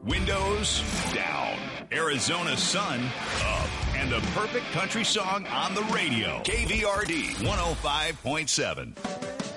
Windows down. Arizona sun up. And the perfect country song on the radio. KVRD 105.7.